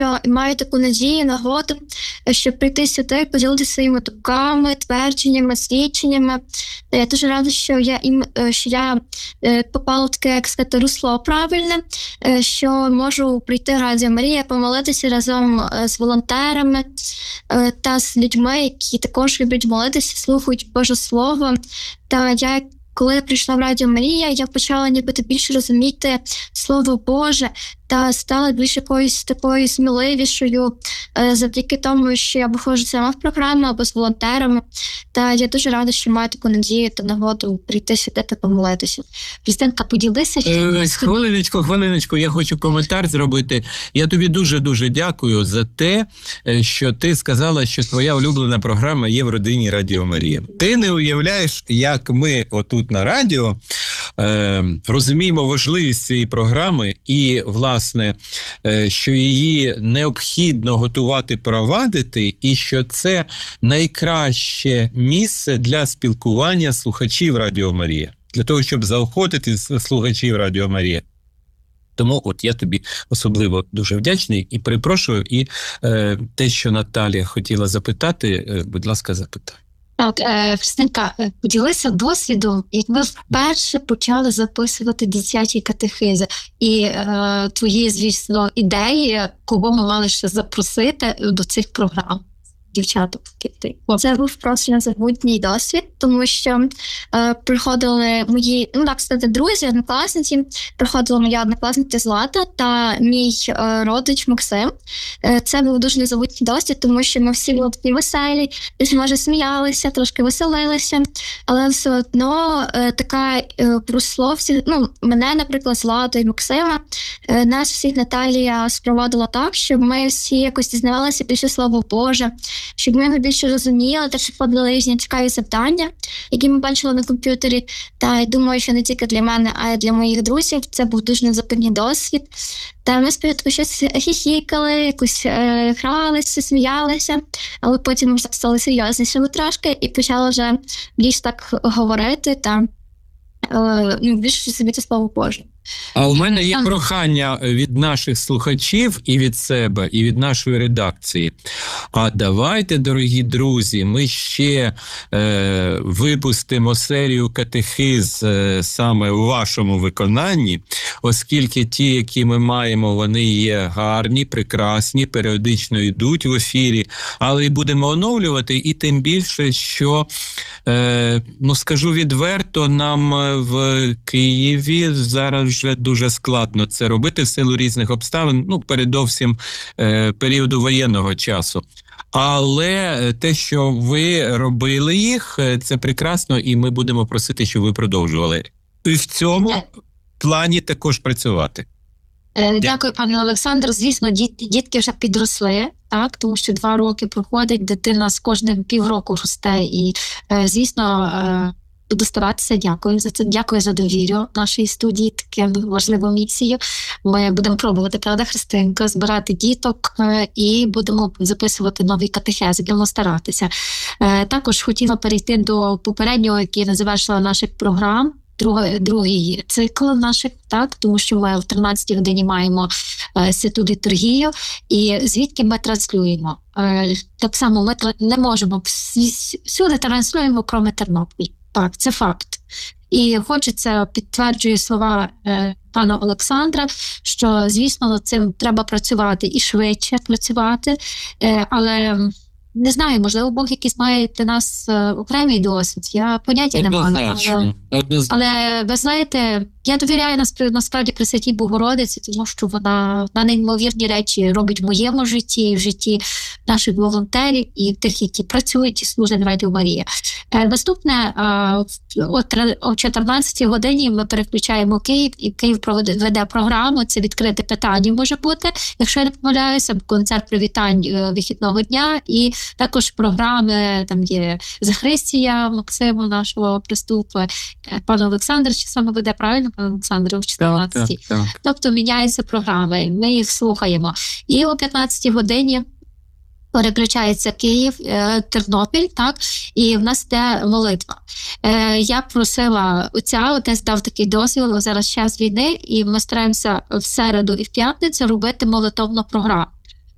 маю таку надію, нагоду, щоб прийти сюди, поділитися своїми думками, твердженнями, свідченнями. Я дуже рада, що я попала в таке, як сказати, русло правильне, що можу прийти в Радіо Марія, помолитися разом з волонтерами та з людьми, які також люблять молитися, слухають Боже Слово. Та я, коли я прийшла в Радіо Марія, я почала ніби більше розуміти Слово Боже та стала більш якоюсь такою сміливішою завдяки тому, що я виходжу сама в програму або з волонтерами. Та я дуже рада, що маю таку надію та нагоду прийти сюди та помолитися. Христинка, поділися. Хвилиночку, я хочу коментар зробити. Я тобі дуже-дуже дякую за те, що ти сказала, що твоя улюблена програма є в родині Радіо Марія. Ти не уявляєш, як ми отут на радіо розуміємо важливість цієї програми і, власне, що її необхідно готувати, провадити, і що це найкраще місце для спілкування слухачів Радіо Марія. Для того, щоб заохотити слухачів Радіо Марія. Тому от я тобі особливо дуже вдячний і перепрошую. І те, що Наталія хотіла запитати, будь ласка, запитай. Так, Христинка, поділися досвідом, як ви вперше почали записувати дитячі катехизи. І твої, звісно, ідеї, кого ми мали ще запросити до цих програм. Дівчаток. Це був просто незабутній досвід, тому що приходили мої, друзі, однокласниці, приходила моя однокласниця Злата та мій родич Максим. Це був дуже незабутній досвід, тому що ми всі були такі веселі, може сміялися, трошки веселилися, але все одно така прослов, мене, наприклад, Злата і Максима, нас всіх Наталія спровадила так, щоб ми всі якось дізнавалися більше Слова Боже, щоб ми більше розуміли, та що подали різні цікаві завдання, які ми бачили на комп'ютері. Та я думаю, що не тільки для мене, а й для моїх друзів. Це був дуже незабутній досвід. Та ми спочатку щось хіхікали, якось гралися, сміялися, але потім вже стали серйознішими трошки і почали вже більш так говорити та більше собі це Слово Боже. А у мене є прохання від наших слухачів і від себе, і від нашої редакції. А давайте, дорогі друзі, ми ще випустимо серію катехиз саме у вашому виконанні, оскільки ті, які ми маємо, вони є гарні, прекрасні, періодично йдуть в ефірі, але і будемо оновлювати, і тим більше, що, скажу відверто, нам в Києві зараз вже дуже складно це робити в силу різних обставин, передовсім періоду воєнного часу. Але те, що ви робили їх, це прекрасно, і ми будемо просити, щоб ви продовжували. І в цьому плані також працювати. Дякую, пане Олександр. Звісно, дітки вже підросли, так, тому що 2 роки проходить, дитина з кожним півроку росте. І, звісно, буду старатися. Дякую за це. Дякую за довіру нашій студії, таку важливу місію. Ми будемо пробувати, правда, Христинка, збирати діток і будемо записувати нові катехези, будемо старатися. Також хотіла перейти до попереднього, який не завершила наших програм. Другий цикл наших, так, тому що ми в 13-й годині маємо святу літургію, і звідки ми транслюємо. Так само ми не можемо всюди транслюємо, крім Тернополя. Так, це факт. І хочеться, підтверджує слова пана Олександра, що, звісно, над цим треба працювати і швидше працювати, але не знаю, можливо, Бог якийсь має для нас окремий досвід. Я поняття не маю. Але ви знаєте, я довіряю насправді Пресвятій Богородиці, тому що вона неймовірні речі робить в моєму житті, і в житті наших волонтерів і тих, які працюють і служать в Радіо Марія. Наступне, о 14-й годині ми переключаємо Київ, і Київ веде програму, це відкрите питання може бути, якщо я не помиляюся, концерт привітань вихідного дня, і також програми, там є Захристія Максиму, нашого приступу, пан Олександр, чи саме веде правильно, пан Олександр, о 14-й. Так. Тобто міняються програми, ми їх слухаємо. І о 15-й годині переключається Київ, Тернопіль, так, і в нас йде молитва. Я просила отець дав такий дозвіл, зараз час війни, і ми стараємося в середу і в п'ятницю робити молитовну програму.